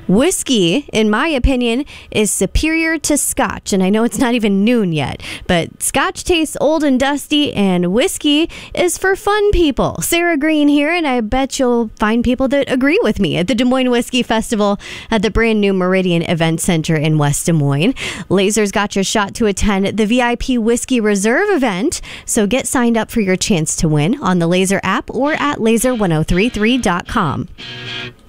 Whiskey, in my opinion, is superior to Scotch, and I know it's not even noon yet, but Scotch tastes old and dusty, and whiskey is for fun people. Sarah Green here, and I bet you'll find people that agree with me at the Des Moines Whiskey Festival at the brand new Meridian Event Center in West Des Moines. Laser's got your shot to attend the VIP Whiskey Reserve event, so get signed up for your chance to win on the Laser app or at laser1033.com.